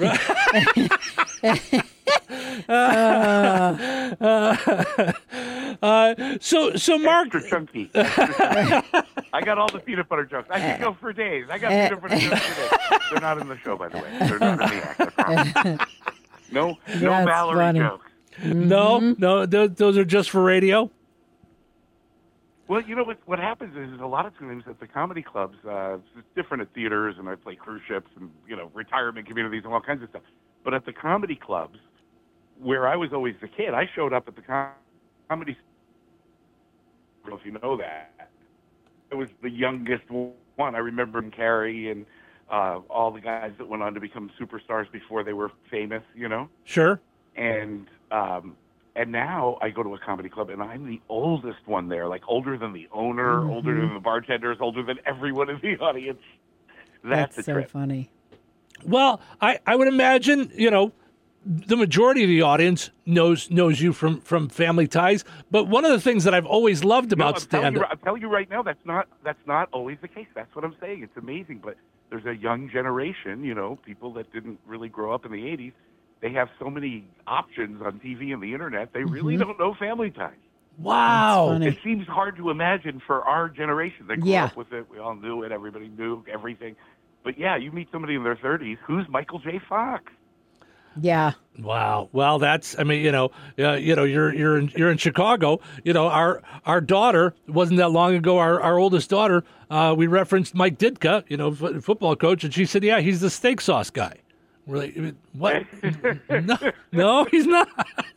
D: So Mark,
O: extra chunky. I got all the peanut butter jokes. I could go for days. I got peanut butter jokes for days. They're not in the show, by the way. They're not in the act. I promise. No Mallory
P: funny.
O: jokes.
D: No, those are just for radio.
O: Well, you know what happens is a lot of times at the comedy clubs, it's different at theaters, and I play cruise ships and retirement communities and all kinds of stuff. But at the comedy clubs, where I was always the kid, I showed up at the comedy. I don't know if you know that. I was the youngest one. I remember Carrie and all the guys that went on to become superstars before they were famous.
D: Sure.
O: And now I go to a comedy club, and I'm the oldest one there, like older than the owner, older than the bartenders, older than everyone in the audience. That's a
P: so
O: trip.
P: funny.
D: Well, I would imagine, the majority of the audience knows you from Family Ties. But one of the things that I've always loved about stand-up...
O: I'm telling you right now, that's not always the case. That's what I'm saying. It's amazing. But there's a young generation, people that didn't really grow up in the 80s. They have so many options on TV and the internet, they really don't know Family Ties.
D: Wow.
O: It seems hard to imagine for our generation. They grew up with it. We all knew it. Everybody knew everything. But yeah, you meet somebody in their 30s, who's Michael J. Fox?
P: Yeah.
D: Wow. Well, that's. I mean, you're in Chicago. Our daughter wasn't that long ago. Our oldest daughter. We referenced Mike Ditka, football coach, and she said, "Yeah, he's the steak sauce guy." We're like, what? No, he's not.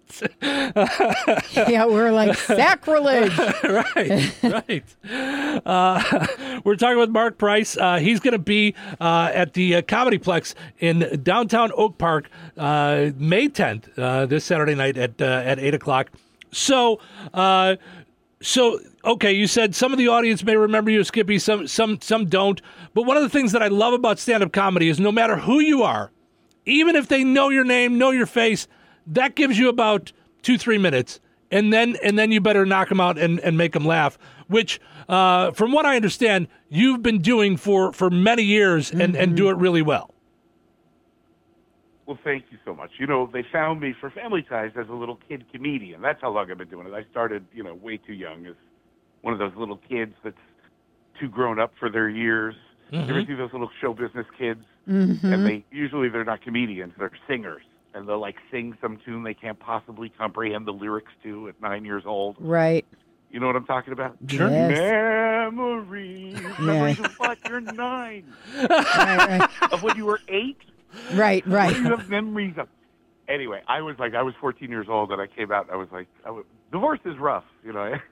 P: Yeah, we're like, sacrilege.
D: Right. We're talking with Mark Price. He's going to be at the Comedy Plex in downtown Oak Park May 10th, this Saturday night at 8 o'clock. So, okay, you said some of the audience may remember you, Skippy, some don't. But one of the things that I love about stand-up comedy is no matter who you are, even if they know your name, know your face, that gives you about 2-3 minutes, and then you better knock them out and make them laugh. Which, from what I understand, you've been doing for many years and do it really well.
O: Well, thank you so much. They found me for Family Ties as a little kid comedian. That's how long I've been doing it. I started, way too young as one of those little kids that's too grown up for their years. You ever see those little show business kids? And they're not comedians, they're singers. And they'll sing some tune they can't possibly comprehend the lyrics to at 9 years old.
P: Right.
O: You know what I'm talking about?
P: Sure. Yes.
O: Memories of what? You're 9. Right. Of when you were 8?
P: Right.
O: What do you have memories of? Anyway, I was 14 years old and I came out and I was divorce is rough, I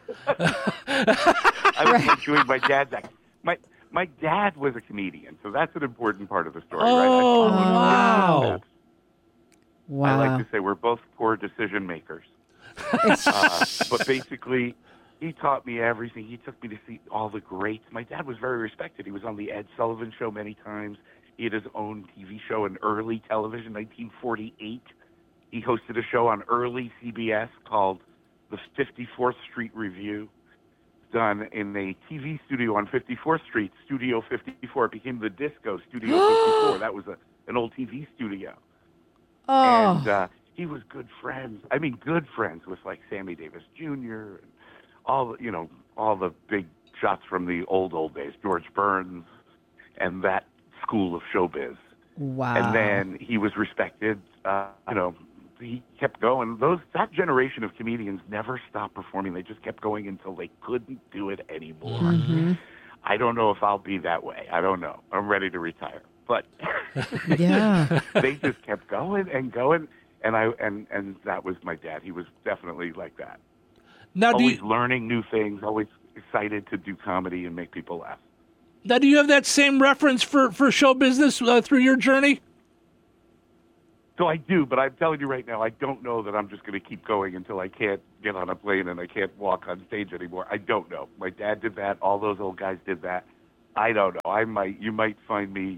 O: was doing my dad's act. My dad was a comedian, so that's an important part of the story, right?
D: Wow.
O: I like to say we're both poor decision makers. But basically, he taught me everything. He took me to see all the greats. My dad was very respected. He was on the Ed Sullivan Show many times. He had his own TV show in early television, 1948. He hosted a show on early CBS called the 54th Street Review, done in a TV studio on 54th Street, Studio 54. It became the Disco Studio 54. That was an old TV studio.
P: Oh.
O: And he was good friends with Sammy Davis Jr. and all the big shots from the old days, George Burns and that school of showbiz.
P: Wow.
O: And then he was respected, he kept going. That generation of comedians never stopped performing. They just kept going until they couldn't do it anymore.
P: Mm-hmm.
O: I don't know if I'll be that way. I don't know. I'm ready to retire. But
P: yeah,
O: they just kept going and going, and that was my dad. He was definitely like that.
D: Now,
O: always learning new things, always excited to do comedy and make people laugh.
D: Now, do you have that same reference for show business through your journey?
O: So I do, but I'm telling you right now, I don't know that I'm just going to keep going until I can't get on a plane and I can't walk on stage anymore. I don't know. My dad did that. All those old guys did that. I don't know. You might find me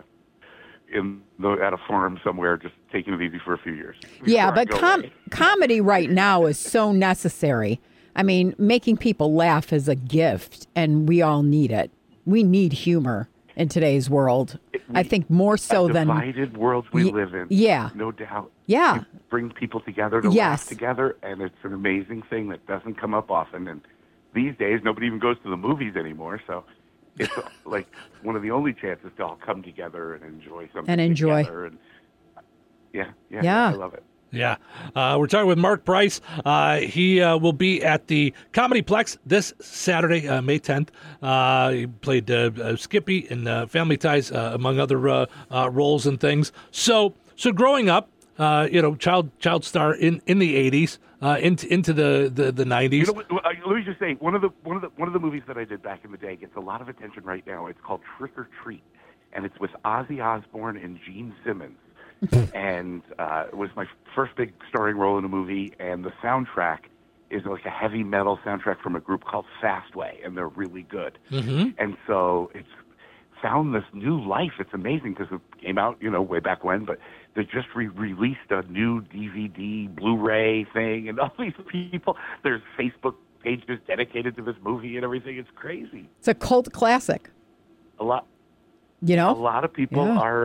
O: at a farm somewhere, just taking it easy for a few years.
P: Yeah, but comedy right now is so necessary. I mean, making people laugh is a gift, and we all need it. We need humor in today's world. I think more so than
O: divided worlds we live in.
P: Yeah,
O: no doubt.
P: Yeah,
O: you bring people together to laugh together, and it's an amazing thing that doesn't come up often. And these days, nobody even goes to the movies anymore, so it's like one of the only chances to all come together and enjoy something together. And yeah, I love it.
D: Yeah. We're talking with Mark Price. He will be at the Comedyplex this Saturday, May 10th. He played Skippy in Family Ties, among other roles and things. So growing up, child star in the 80s, into the 90s.
O: You know, let me just say, one of the movies that I did back in the day gets a lot of attention right now. It's called Trick or Treat, and it's with Ozzy Osbourne and Gene Simmons. And it was my first big starring role in a movie, and the soundtrack is like a heavy metal soundtrack from a group called Fastway, and they're really good.
D: Mm-hmm.
O: And so it's found this new life. It's amazing because it came out, way back when, but they just released a new DVD, Blu-ray thing, and all these people, there's Facebook pages dedicated to this movie and everything. It's crazy.
P: It's a cult classic.
O: A lot.
P: A
O: lot of people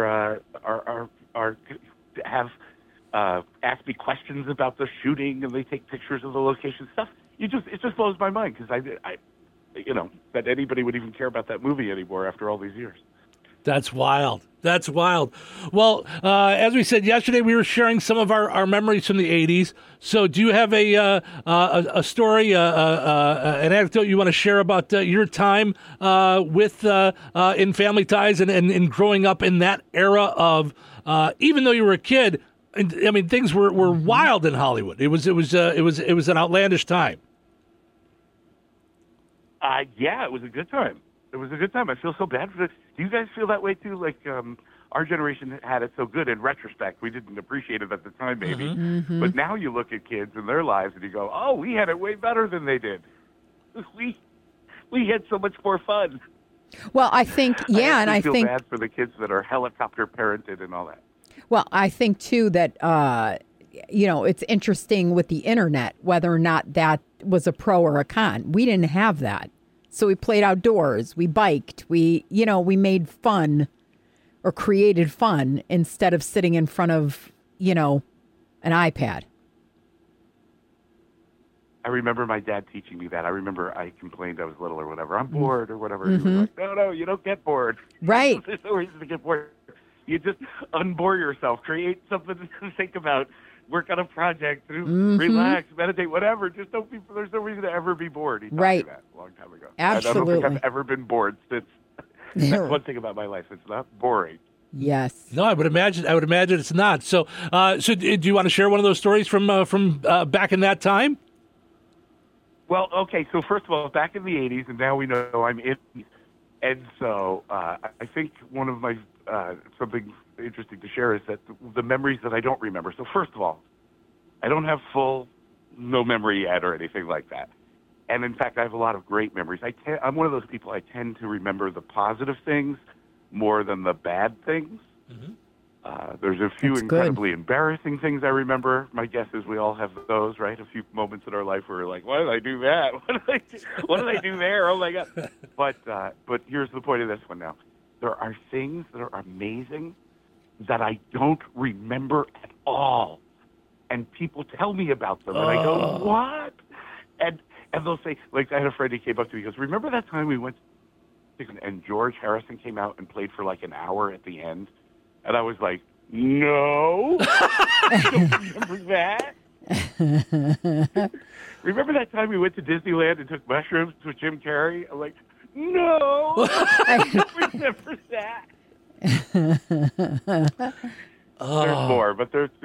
O: have asked me questions about the shooting, and they take pictures of the location stuff. It just blows my mind because I that anybody would even care about that movie anymore after all these years.
D: That's wild. That's wild. Well, as we said yesterday, we were sharing some of our memories from the 80s. So do you have a story, an anecdote you want to share about your time with in Family Ties and growing up in that era of, even though you were a kid, I mean, things were wild in Hollywood. It was an outlandish time.
O: Yeah, it was a good time. It was a good time. I feel so bad for it. Do you guys feel that way too? Like our generation had it so good in retrospect. We didn't appreciate it at the time, maybe.
P: Mm-hmm.
O: But now you look at kids and their lives, and you go, "Oh, we had it way better than they did. We had so much more fun."
P: Well, I think,
O: I feel bad for the kids that are helicopter parented and all that.
P: Well, I think too that it's interesting with the internet whether or not that was a pro or a con. We didn't have that. So we played outdoors, we biked, we made fun or created fun instead of sitting in front of, an iPad.
O: I remember my dad teaching me that. I remember I complained I was little or whatever. I'm bored or whatever.
P: Mm-hmm.
O: He was like, no, you don't get bored.
P: Right.
O: There's no reason to get bored. You just unbore yourself, create something to think about, work on a project, relax, meditate, whatever. Just don't be. There's no reason to ever be bored. He taught me that a long time ago.
P: Absolutely.
O: I don't think I've ever been bored since. That's one thing about my life. It's not boring.
P: Yes.
D: No, I would imagine it's not. So, do you want to share one of those stories from back in that time?
O: Well, okay. So first of all, back in the '80s, and now we know I'm in. And so I think one of my something interesting to share is that the memories that I don't remember. So first of all, I don't have no memory yet or anything like that. And in fact, I have a lot of great memories. I'm one of those people, I tend to remember the positive things more than the bad things. Mm-hmm. There's a few incredibly embarrassing things I remember. My guess is we all have those, right? A few moments in our life where we're like, why did I do that? What did I do there? Oh, my God. But here's the point of this one now. There are things that are amazing that I don't remember at all. And people tell me about them, and I go, what? And they'll say, like, I had a friend who came up to me, he goes, remember that time we went and George Harrison came out and played for like an hour at the end? And I was like, No. Don't remember that. Remember that time we went to Disneyland and took mushrooms with Jim Carrey? I'm like, no. I don't remember that. There's more, but there's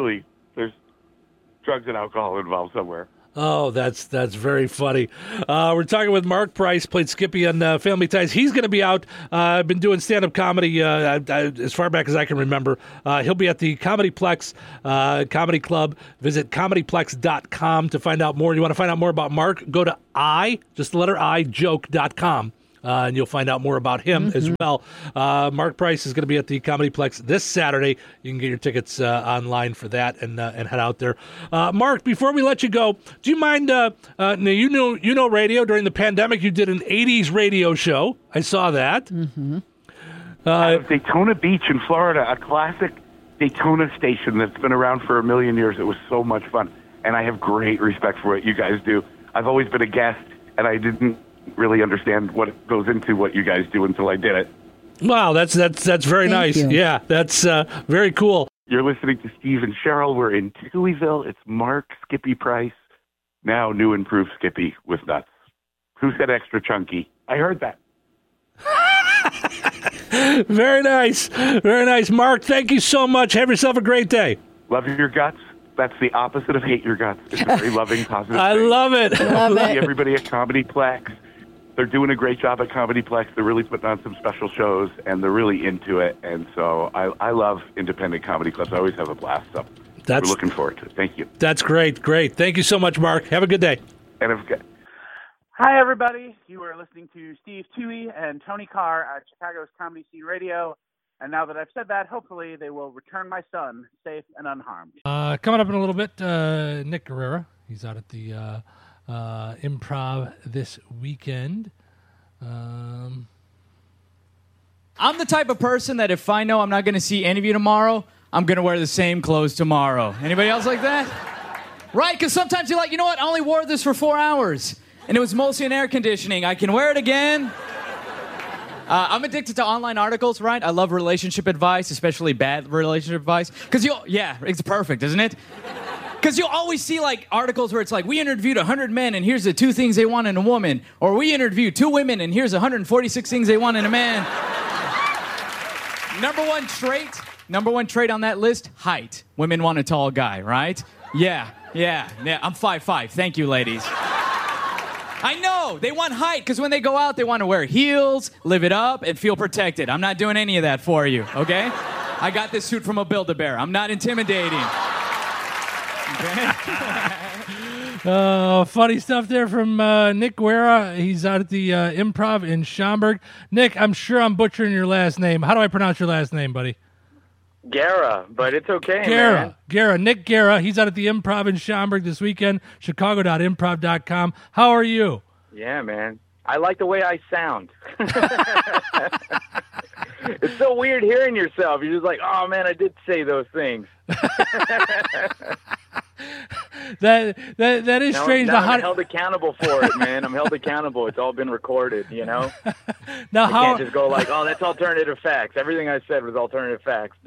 O: drugs and alcohol involved somewhere.
D: Oh, that's very funny. We're talking with Mark Price, played Skippy on Family Ties. He's going to be out. I've been doing stand-up comedy as far back as I can remember. He'll be at the Comedyplex Comedy Club. Visit comedyplex.com to find out more. You want to find out more about Mark? Go to just the letter I, joke.com. And you'll find out more about him as well. Mark Price is going to be at the Comedyplex this Saturday. You can get your tickets online for that and head out there. Mark, before we let you go, do you mind? Now you know radio. During the pandemic, you did an '80s radio show. I saw that.
O: Out of Daytona Beach in Florida, a classic Daytona station that's been around for a million years. It was so much fun, and I have great respect for what you guys do. I've always been a guest, and I didn't really understand what goes into what you guys do until I did it.
D: Wow, that's very nice.
P: You.
D: Yeah, that's very cool.
O: You're listening to Steve and Cheryl. We're in Tuieville. It's Mark Skippy Price, now new improved Skippy with nuts. Who said extra chunky? I heard that.
D: Very nice. Very nice. Mark, thank you so much. Have yourself a great day.
O: Love your guts. That's the opposite of hate your guts. It's a very loving, positive
D: I
O: thing.
D: love it.
O: See everybody at Comedyplex. They're doing a great job at Comedyplex. They're really putting on some special shows, and they're really into it. And so I love independent comedy clubs. I always have a blast. So we're looking forward to it. Thank you.
D: That's great. Great. Thank you so much, Mark. Have a good day.
O: And have a good.
Q: Hi, everybody. You are listening to Steve Toohey and Tony Carr at Chicago's Comedy Scene Radio. And now that I've said that, hopefully they will return my son safe and unharmed.
D: Coming up in a little bit, Nick Guerrera. He's out at the Improv this weekend.
R: I'm the type of person that if I know I'm not going to see any of you tomorrow, I'm going to wear the same clothes tomorrow. Anybody else like that? Right? Because sometimes you're like, you know what? I only wore this for 4 hours, and it was mostly in air conditioning. I can wear it again. I'm addicted to online articles, right? I love relationship advice, especially bad relationship advice. Yeah, it's perfect, isn't it? Because you'll always see like articles where it's like, we interviewed 100 men and here's the 2 things they want in a woman. Or we interviewed 2 women and here's 146 things they want in a man. Number one trait on that list, height. Women want a tall guy, right? Yeah, I'm 5'5". Thank you, ladies. I know, they want height because when they go out, they want to wear heels, live it up, and feel protected. I'm not doing any of that for you, okay? I got this suit from a Build-A-Bear. I'm not intimidating.
D: Funny stuff there from Nick Guerra. He's out at the Improv in Schaumburg. Nick, I'm sure I'm butchering your last name. How do I pronounce your last name, buddy?
S: Guerra, but it's okay, man.
D: Nick Guerra. He's out at the Improv in Schaumburg this weekend, chicago.improv.com. How are you?
S: Yeah, man. I like the way I sound. It's so weird hearing yourself. You're just like, oh, man, I did say those things.
D: That is strange.
S: Now I'm held accountable for it, man. I'm held accountable. It's all been recorded, you know?
D: Now,
S: I can't just go like, oh, that's alternative facts. Everything I said was alternative facts.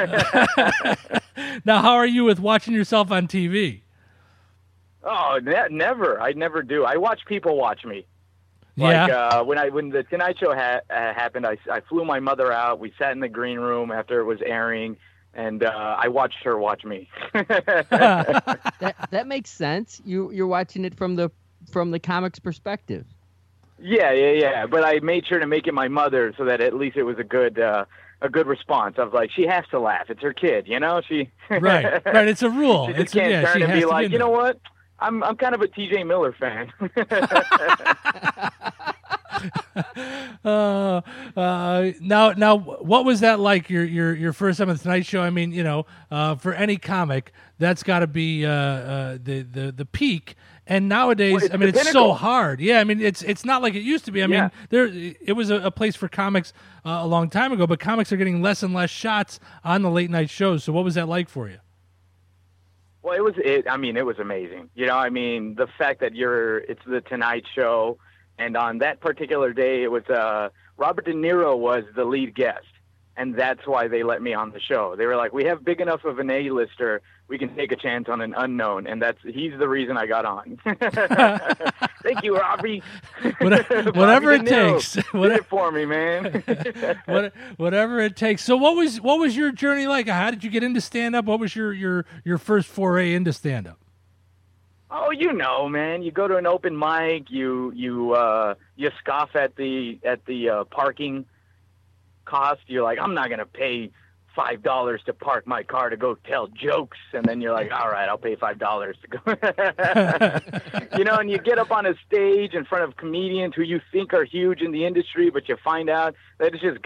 D: Now, how are you with watching yourself on TV?
S: Oh, never. I never do. I watch people watch me.
D: Yeah.
S: Like when the Tonight Show happened, I flew my mother out. We sat in the green room after it was airing, and I watched her watch me.
K: that makes sense. You're watching it from the comic's perspective.
S: Yeah. But I made sure to make it my mother so that at least it was a good response. I was like, she has to laugh. It's her kid, you know. She
D: right. It's a rule.
S: She just can't turn and be like, you know what? I'm kind of a TJ Miller fan.
D: Now, what was that like? Your first time on the Tonight Show? I mean, for any comic, that's got to be the peak. And nowadays,
S: it's
D: it's
S: pinnacle.
D: so hard. Yeah, I mean, it's not like it used to be. I mean, it was a place for comics a long time ago, but comics are getting less and less shots on the late night shows. So, what was that like for you?
S: Well, it was amazing. The fact that it's the Tonight Show, and on that particular day, it was Robert De Niro was the lead guest, and that's why they let me on the show. They were like, we have big enough of an A-lister, we can take a chance on an unknown, and he's the reason I got on. Thank you, Robbie.
D: Whatever it takes.
S: Did it for me, man.
D: Whatever it takes. So what was your journey like? How did you get into stand-up? What was your first foray into stand-up?
S: Oh, you know, man. You go to an open mic. You scoff at the parking cost. You're like, I'm not gonna pay $5 to park my car to go tell jokes, and then you're like, all right, I'll pay $5 to go. You know, and you get up on a stage in front of comedians who you think are huge in the industry, but you find out that it's just